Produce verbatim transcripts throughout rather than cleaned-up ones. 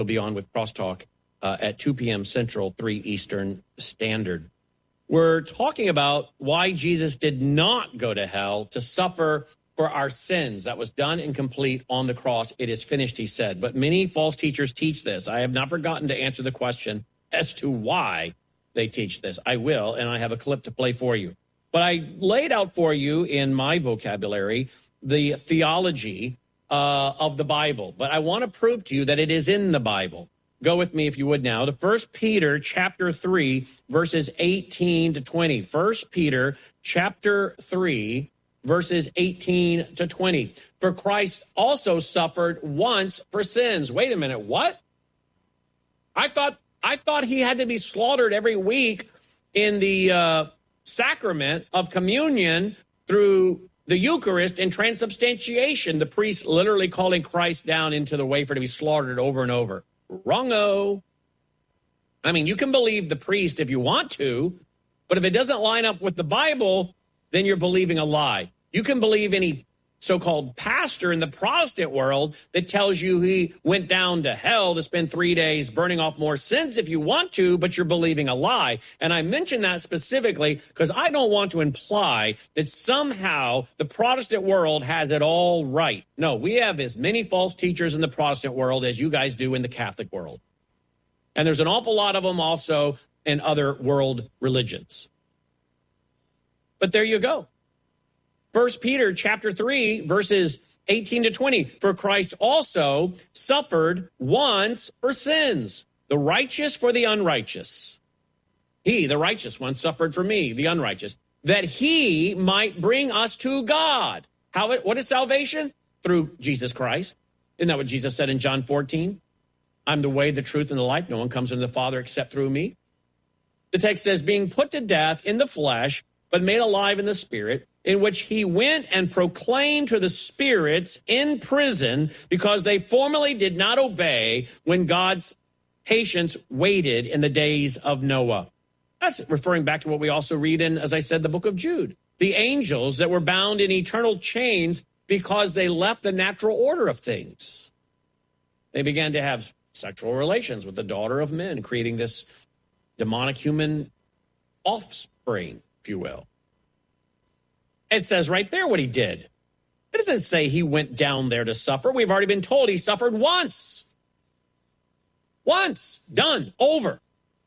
We'll be on with Crosstalk uh, at two p.m. Central, three Eastern Standard. We're talking about why Jesus did not go to hell to suffer for our sins. That was done and complete on the cross. It is finished, he said. But many false teachers teach this. I have not forgotten to answer the question as to why they teach this. I will, and I have a clip to play for you. But I laid out for you in my vocabulary the theology uh, of the Bible. But I want to prove to you that it is in the Bible. Go with me, if you would now, to First Peter chapter three, verses eighteen to twenty. First Peter chapter three, verses eighteen to twenty. For Christ also suffered once for sins. Wait a minute, what? I thought I thought he had to be slaughtered every week in the uh, sacrament of communion through the Eucharist and transubstantiation, the priest literally calling Christ down into the wafer to be slaughtered over and over. Wrong-o. I mean, you can believe the priest if you want to, but if it doesn't line up with the Bible, then you're believing a lie. You can believe any so-called pastor in the Protestant world that tells you he went down to hell to spend three days burning off more sins if you want to, but you're believing a lie. And I mention that specifically because I don't want to imply that somehow the Protestant world has it all right. No, we have as many false teachers in the Protestant world as you guys do in the Catholic world. And there's an awful lot of them also in other world religions. But there you go. First Peter chapter three, verses eighteen to twenty. For Christ also suffered once for sins, the righteous for the unrighteous. He, the righteous one, suffered for me, the unrighteous, that he might bring us to God. How? What is salvation? Through Jesus Christ. Isn't that what Jesus said in John fourteen? I'm the way, the truth, and the life. No one comes into the Father except through me. The text says, being put to death in the flesh, but made alive in the spirit, in which he went and proclaimed to the spirits in prison because they formerly did not obey when God's patience waited in the days of Noah. That's referring back to what we also read in, as I said, the book of Jude. The angels that were bound in eternal chains because they left the natural order of things. They began to have sexual relations with the daughter of men, creating this demonic human offspring, if you will. It says right there what he did. It doesn't say he went down there to suffer. We've already been told he suffered once. Once. Done. Over.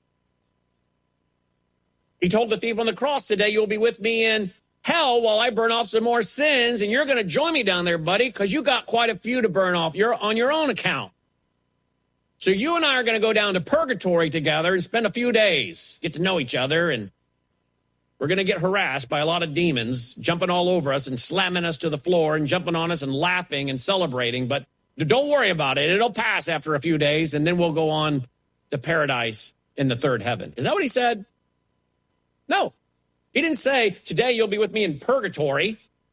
He told the thief on the cross, today you'll be with me in hell while I burn off some more sins, and you're going to join me down there, buddy, because you got quite a few to burn off. You're on your own account. So you and I are going to go down to purgatory together and spend a few days, get to know each other, and we're going to get harassed by a lot of demons jumping all over us and slamming us to the floor and jumping on us and laughing and celebrating. But don't worry about it. It'll pass after a few days, and then we'll go on to paradise in the third heaven. Is that what he said? No. He didn't say, today you'll be with me in purgatory.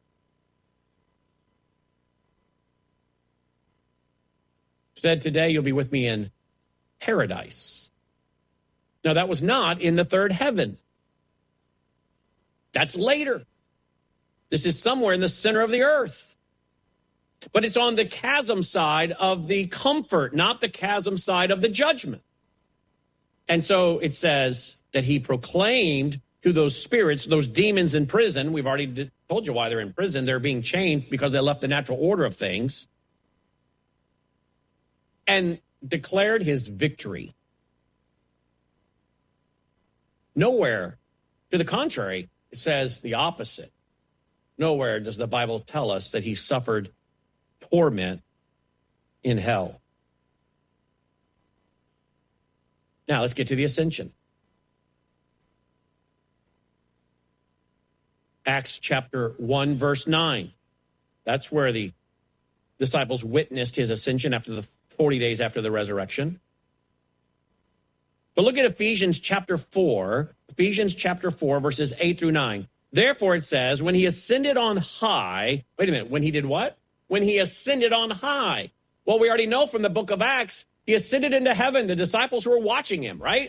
He said, today you'll be with me in paradise. Now, that was not in the third heaven. That's later. This is somewhere in the center of the earth. But it's on the chasm side of the comfort, not the chasm side of the judgment. And so it says that he proclaimed to those spirits, those demons in prison. We've already did, told you why they're in prison. They're being chained because they left the natural order of things. And declared his victory. Nowhere, to the contrary, it says the opposite. Nowhere does the Bible tell us that he suffered torment in hell. Now let's get to the ascension. Acts chapter one, verse nine. That's where the disciples witnessed his ascension after the forty days after the resurrection. But look at Ephesians chapter four, Ephesians chapter four, verses eight through nine. Therefore it says, when he ascended on high, wait a minute, when he did what? When he ascended on high. Well, we already know from the book of Acts, he ascended into heaven, the disciples were watching him, right?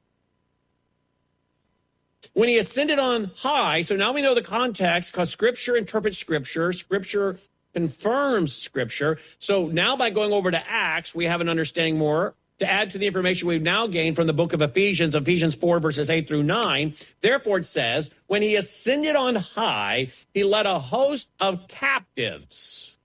When he ascended on high, so now we know the context because Scripture interprets Scripture. Scripture confirms Scripture. So now by going over to Acts, we have an understanding more to add to the information we've now gained from the book of Ephesians, Ephesians four, verses eight through nine. Therefore, it says, when he ascended on high, he led a host of captives.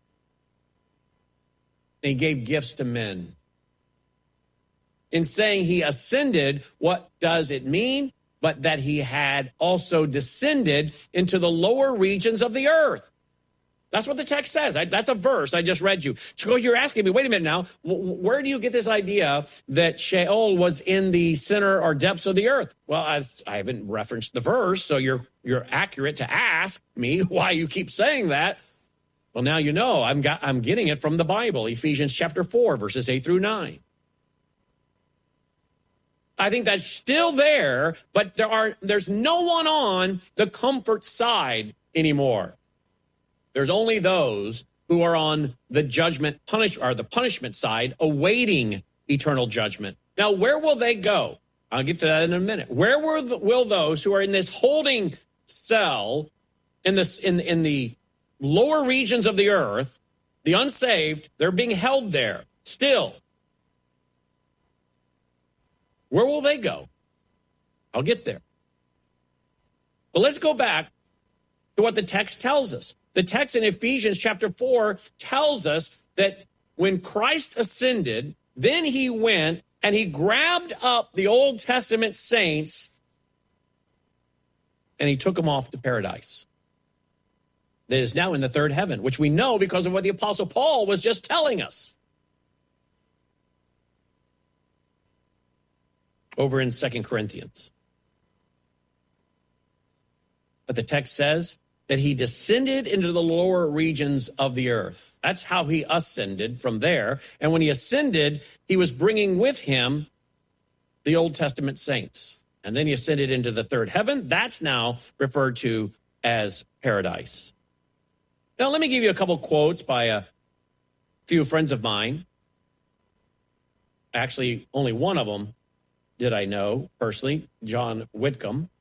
And he gave gifts to men. In saying he ascended, what does it mean? But that he had also descended into the lower regions of the earth. That's what the text says. I, that's a verse I just read you. So you're asking me, wait a minute now, where do you get this idea that Sheol was in the center or depths of the earth? Well, I, I haven't referenced the verse, so you're you're accurate to ask me why you keep saying that. Well, now you know. I'm got, I'm getting it from the Bible, Ephesians chapter four, verses eight through nine. I think that's still there, but there are there's no one on the comfort side anymore. There's only those who are on the judgment punish or the punishment side, awaiting eternal judgment. Now, where will they go? I'll get to that in a minute. Where will, the, will those who are in this holding cell in this in in the lower regions of the earth, the unsaved, they're being held there still? Where will they go? I'll get there. But let's go back to what the text tells us. The text in Ephesians chapter four tells us that when Christ ascended, then he went and he grabbed up the Old Testament saints and he took them off to paradise. That is now in the third heaven, which we know because of what the Apostle Paul was just telling us. Over in Second Corinthians. But the text says that he descended into the lower regions of the earth. That's how he ascended from there. And when he ascended, he was bringing with him the Old Testament saints. And then he ascended into the third heaven. That's now referred to as paradise. Now, let me give you a couple quotes by a few friends of mine. Actually, only one of them did I know personally, John Whitcomb.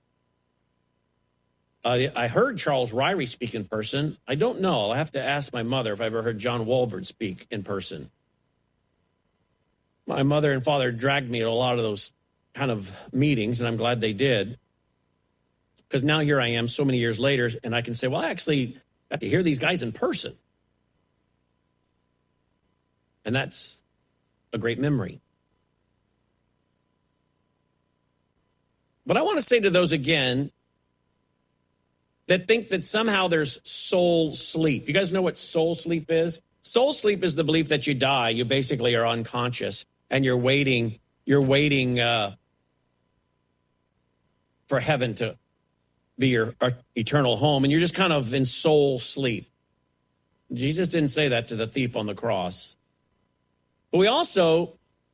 Uh, I heard Charles Ryrie speak in person. I don't know. I'll have to ask my mother if I ever heard John Walvoord speak in person. My mother and father dragged me to a lot of those kind of meetings, and I'm glad they did. Because now here I am so many years later, and I can say, well, I actually got to hear these guys in person. And that's a great memory. But I want to say to those again that think that somehow there's soul sleep. You guys know what soul sleep is? Soul sleep is the belief that you die. You basically are unconscious and you're waiting, you're waiting uh, for heaven to be your uh, eternal home. And you're just kind of in soul sleep. Jesus didn't say that to the thief on the cross. But we also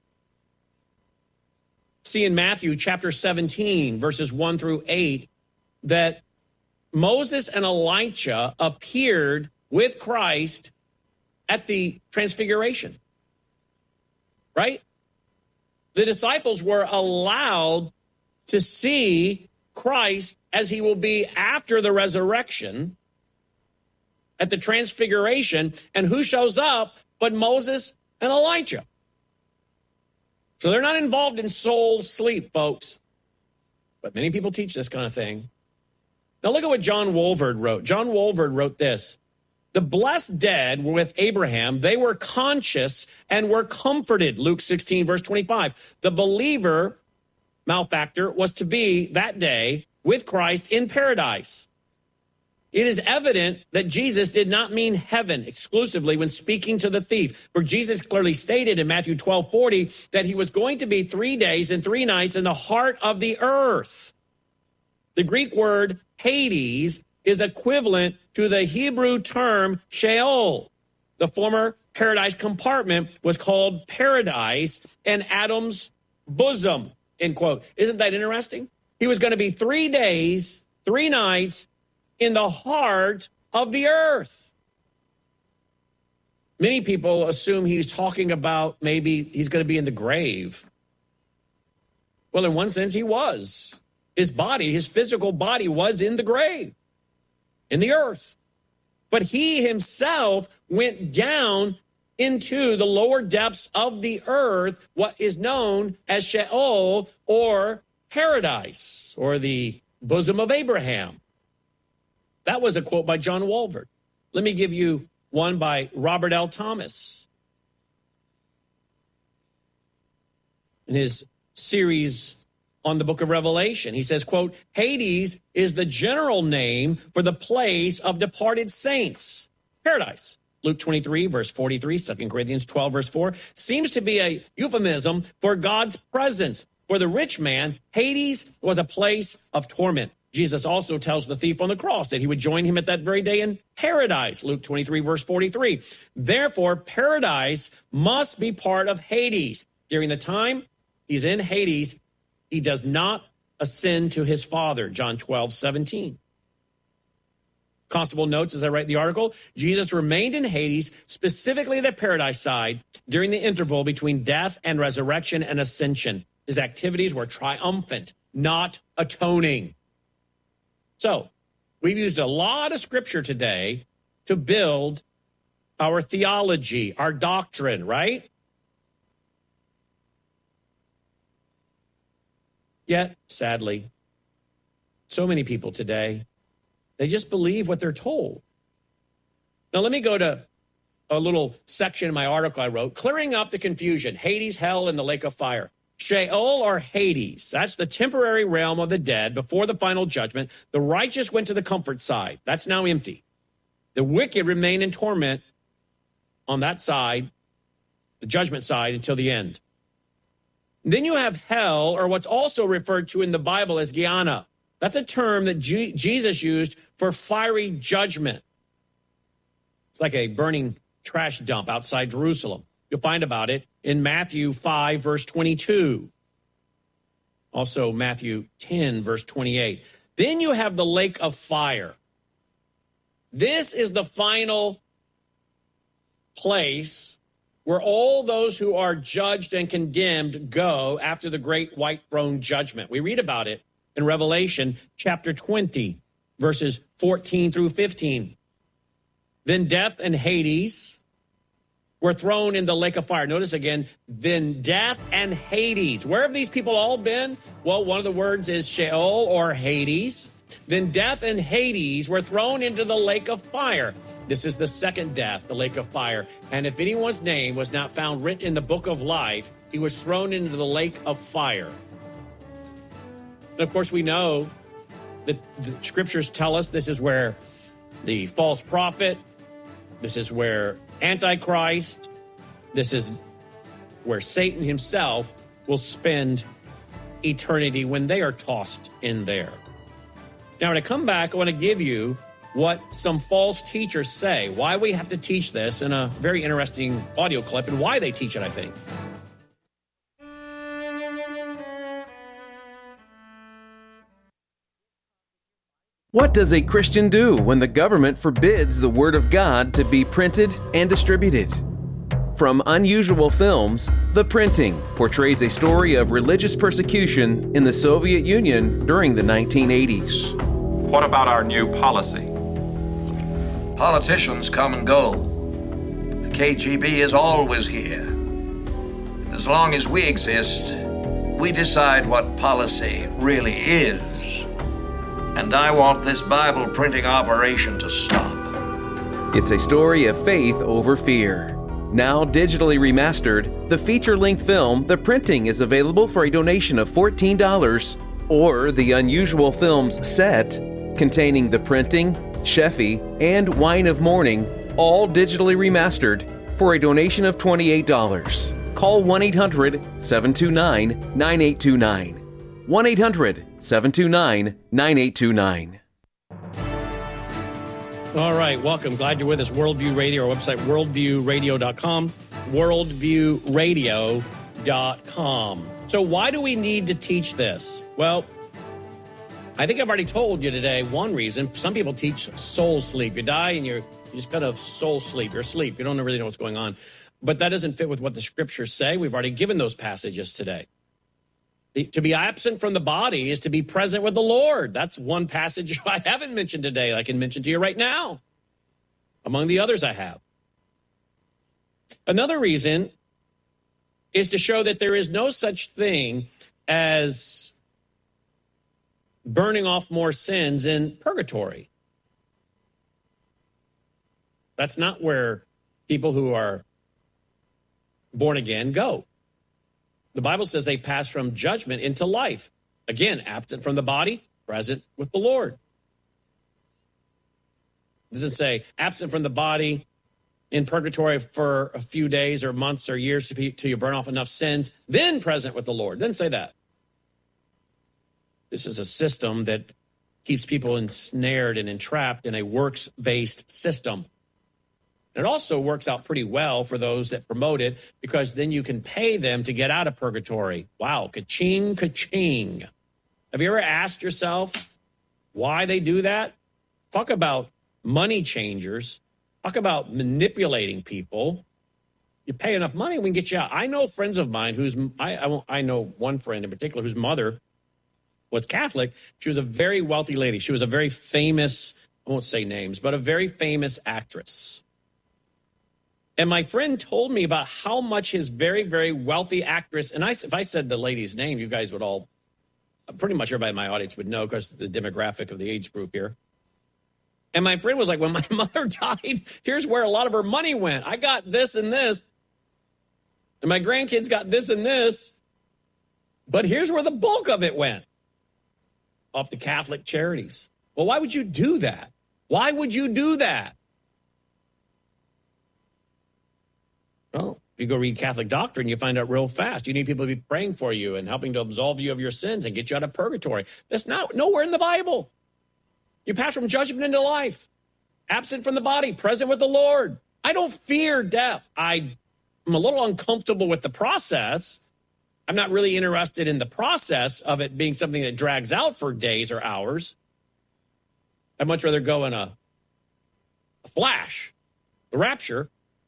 see in Matthew chapter seventeen, verses one through eight, that Moses and Elijah appeared with Christ at the transfiguration, right? The disciples were allowed to see Christ as he will be after the resurrection at the transfiguration. And who shows up but Moses and Elijah? So they're not involved in soul sleep, folks. But many people teach this kind of thing. Now look at what John Walvoord wrote. John Walvoord wrote this. The blessed dead were with Abraham. They were conscious and were comforted. Luke sixteen, verse twenty-five. The believer, malefactor, was to be that day with Christ in paradise. It is evident that Jesus did not mean heaven exclusively when speaking to the thief. For Jesus clearly stated in Matthew twelve forty that he was going to be three days and three nights in the heart of the earth. The Greek word Hades is equivalent to the Hebrew term Sheol. The former paradise compartment was called paradise and Adam's bosom, end quote. Isn't that interesting? He was going to be three days, three nights in the heart of the earth. Many people assume he's talking about maybe he's going to be in the grave. Well, in one sense, he was. His body, his physical body was in the grave, in the earth. but he himself went down into the lower depths of the earth, what is known as Sheol, or paradise, or the bosom of Abraham. That was a quote by John Walvoord. Let me give you one by Robert L. Thomas. In his series on the book of Revelation, he says, quote, Hades is the general name for the place of departed saints. Paradise. Luke twenty-three, verse forty-three, Second Corinthians twelve, verse four, seems to be a euphemism for God's presence. For the rich man, Hades was a place of torment. Jesus also tells the thief on the cross that he would join him at that very day in paradise. Luke twenty-three, verse forty-three. Therefore, paradise must be part of Hades. During the time he's in Hades, he does not ascend to his Father. John twelve, seventeen. Constable notes as I write the article, Jesus remained in Hades, specifically the paradise side, during the interval between death and resurrection and ascension. His activities were triumphant, not atoning. So, we've used a lot of scripture today to build our theology, our doctrine, right? Yet, sadly, so many people today, they just believe what they're told. Now, let me go to a little section in my article I wrote, Clearing Up the Confusion, Hades, Hell, and the Lake of Fire. Sheol, or Hades, that's the temporary realm of the dead before the final judgment. The righteous went to the comfort side. That's now empty. The wicked remain in torment on that side, the judgment side, until the end. Then you have hell, or what's also referred to in the Bible as Gehenna. That's a term that G- Jesus used for fiery judgment. It's like a burning trash dump outside Jerusalem. You'll find about it in Matthew five, verse twenty-two. Also Matthew ten, verse twenty-eight. Then you have the lake of fire. This is the final place where all those who are judged and condemned go after the great white throne judgment. We read about it in Revelation chapter twenty, verses fourteen through fifteen. Then death and Hades were thrown in the lake of fire. Notice again, then death and Hades. Where have these people all been? Well, one of the words is Sheol, or Hades. Then death and Hades were thrown into the lake of fire. This is the second death, the lake of fire. And if anyone's name was not found written in the book of life, he was thrown into the lake of fire. And of course, we know that the scriptures tell us this is where the false prophet, this is where Antichrist, this is where Satan himself will spend eternity when they are tossed in there. Now, when I come back, I want to give you what some false teachers say, why we have to teach this in a very interesting audio clip, and why they teach it, I think. What does a Christian do when the government forbids the Word of God to be printed and distributed? From Unusual Films, The Printing portrays a story of religious persecution in the Soviet Union during the nineteen eighties. What about our new policy? Politicians come and go. The K G B is always here. As long as we exist, we decide what policy really is. And I want this Bible printing operation to stop. It's a story of faith over fear. Now digitally remastered, the feature-length film, The Printing, is available for a donation of fourteen dollars, or the Unusual Films set, containing The Printing, Sheffy, and Wine of Mourning, all digitally remastered, for a donation of twenty-eight dollars. Call one eight hundred, seven two nine, nine eight two nine. one eight hundred, seven two nine, nine eight two nine. All right, welcome. Glad you're with us. Worldview Radio, our website, worldview radio dot com, worldview radio dot com. So why do we need to teach this? Well, I think I've already told you today one reason. Some people teach soul sleep. You die and you're, you just kind of soul sleep. You're asleep. You don't really know what's going on. But that doesn't fit with what the scriptures say. We've already given those passages today. The, to be absent from the body is to be present with the Lord. That's one passage I haven't mentioned today I can mention to you right now. among the others I have. Another reason is to show that there is no such thing as burning off more sins in purgatory. That's not where people who are born again go. The Bible says they pass from judgment into life. Again, absent from the body, present with the Lord. It doesn't say absent from the body in purgatory for a few days or months or years to be, till you burn off enough sins, then present with the Lord. It doesn't say that. This is a system that keeps people ensnared and entrapped in a works-based system. And it also works out pretty well for those that promote it, because then you can pay them to get out of purgatory. Wow, ka-ching, ka-ching. Have you ever asked yourself why they do that? Talk about money changers. Talk about manipulating people. You pay enough money, we can get you out. I know friends of mine whose, I, I, won't, I know one friend in particular whose mother was Catholic. She was a very wealthy lady. She was a very famous, I won't say names, but a very famous actress. And my friend told me about how much his very, very wealthy actress, and I, if I said the lady's name, you guys would all, pretty much everybody in my audience would know because of the demographic of the age group here. And my friend was like, when my mother died, here's where a lot of her money went. I got this and this. And my grandkids got this and this. But here's where the bulk of it went. Off to Catholic charities. Well, why would you do that? Why would you do that? Well, if you go read Catholic doctrine, you find out real fast. You need people to be praying for you and helping to absolve you of your sins and get you out of purgatory. That's not nowhere in the Bible. You pass from judgment into life, absent from the body, present with the Lord. I don't fear death. I am a little uncomfortable with the process. I'm not really interested in the process of it being something that drags out for days or hours. I'd much rather go in a, a flash, a rapture,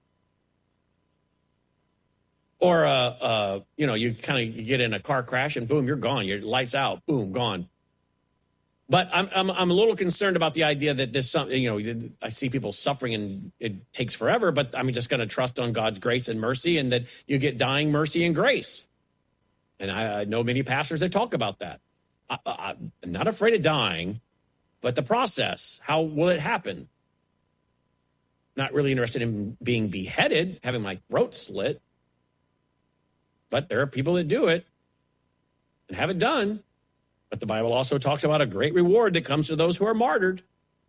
or a, a you know, you kind of you get in a car crash and boom, you're gone. Your lights out, boom, gone. But I'm, I'm I'm a little concerned about the idea that this, you know, I see people suffering and it takes forever, but I'm just going to trust on God's grace and mercy, and that you get dying mercy and grace. And I, I know many pastors that talk about that. I, I, I'm not afraid of dying, but the process, how will it happen? Not really interested in being beheaded, having my throat slit. But there are people that do it and have it done. But the Bible also talks about a great reward that comes to those who are martyred.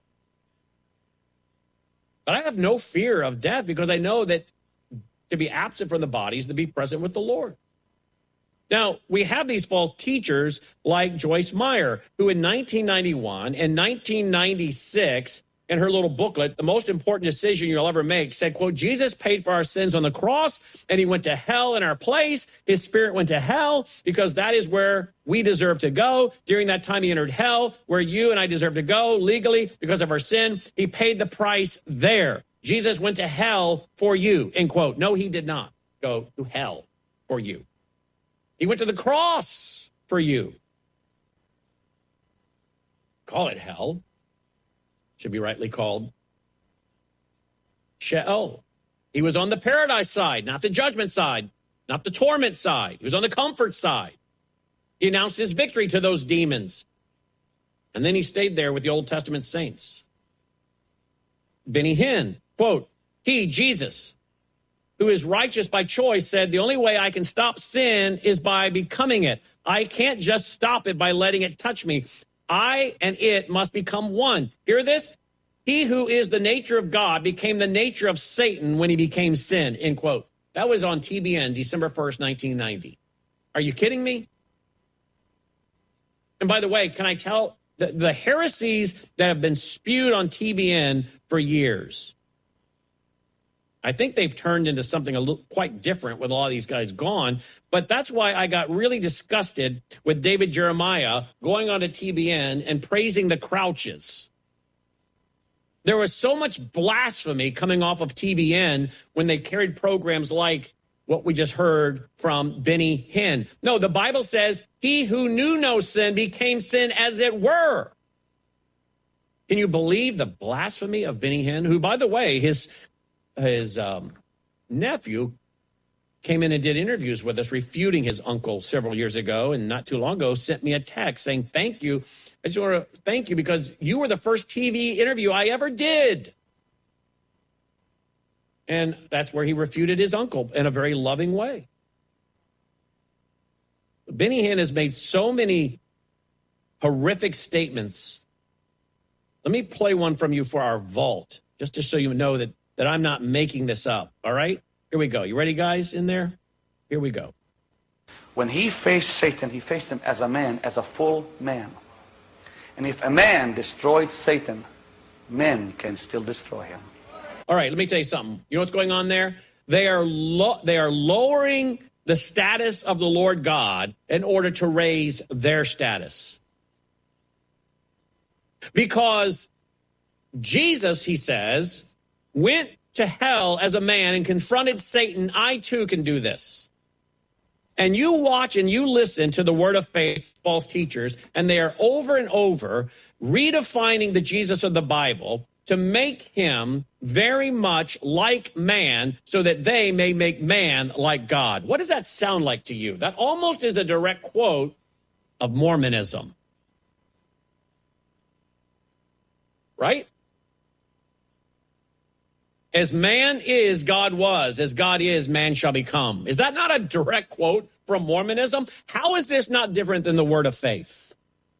But I have no fear of death, because I know that to be absent from the body is to be present with the Lord. Now, we have these false teachers like Joyce Meyer, who in nineteen ninety-one and nineteen ninety-six, in her little booklet, The Most Important Decision You'll Ever Make, said, quote, Jesus paid for our sins on the cross, and he went to hell in our place. His spirit went to hell because that is where we deserve to go. During that time, he entered hell, where you and I deserve to go legally because of our sin. He paid the price there. Jesus went to hell for you, end quote. No, he did not go to hell for you. He went to the cross for you. Call it hell. Should be rightly called Sheol. He was on the paradise side, not the judgment side, not the torment side. He was on the comfort side. He announced his victory to those demons. And then he stayed there with the Old Testament saints. Benny Hinn, quote, he, Jesus, who is righteous by choice, said, the only way I can stop sin is by becoming it. I can't just stop it by letting it touch me. I and it must become one. Hear this? He who is the nature of God became the nature of Satan when he became sin, end quote. That was on T B N, December first, nineteen ninety. Are you kidding me? And by the way, can I tell the, the heresies that have been spewed on T B N for years? I think they've turned into something a little quite different with a lot of these guys gone. But that's why I got really disgusted with David Jeremiah going on to T B N and praising the Crouches. There was so much blasphemy coming off of T B N when they carried programs like what we just heard from Benny Hinn. No, the Bible says he who knew no sin became sin as it were. Can you believe the blasphemy of Benny Hinn, who, by the way, his his um, nephew came in and did interviews with us refuting his uncle several years ago, and not too long ago sent me a text saying, thank you. I just want to thank you because you were the first T V interview I ever did. And that's where he refuted his uncle in a very loving way. Benny Hinn has made so many horrific statements. Let me play one from you for our vault, just to show you know that, that I'm not making this up, all right? Here we go. You ready, guys, in there? Here we go. When he faced Satan, he faced him as a man, as a full man. And if a man destroyed Satan, men can still destroy him. All right, let me tell you something. You know what's going on there? They are lo- they are lowering the status of the Lord God in order to raise their status. Because Jesus, he says, went to hell as a man and confronted Satan. I too can do this. And you watch and you listen to the word of faith, false teachers, and they are over and over redefining the Jesus of the Bible to make him very much like man so that they may make man like God. What does that sound like to you? That almost is a direct quote of Mormonism. Right? As man is, God was. As God is, man shall become. Is that not a direct quote from Mormonism? How is this not different than the word of faith?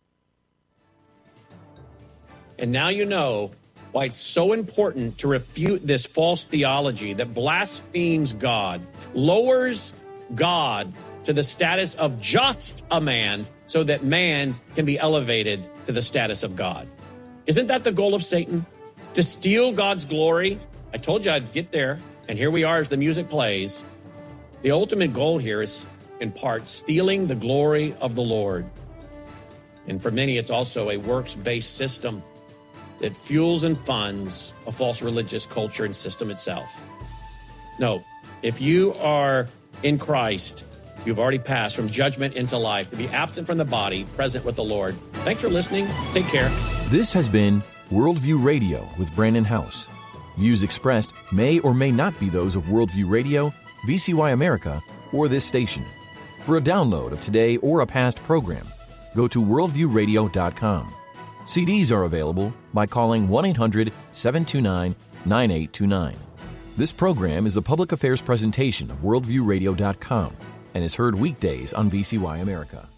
And now you know why it's so important to refute this false theology that blasphemes God, lowers God to the status of just a man so that man can be elevated to the status of God. Isn't that the goal of Satan? To steal God's glory? I told you I'd get there, and here we are as the music plays. The ultimate goal here is, in part, stealing the glory of the Lord. And for many, it's also a works-based system that fuels and funds a false religious culture and system itself. No, if you are in Christ, you've already passed from judgment into life, to be absent from the body, present with the Lord. Thanks for listening. Take care. This has been Worldview Radio with Brandon House. Views expressed may or may not be those of Worldview Radio, V C Y America, or this station. For a download of today or a past program, go to worldview radio dot com. C Ds are available by calling one eight hundred seven two nine nine eight two nine. This program is a public affairs presentation of worldview radio dot com and is heard weekdays on V C Y America.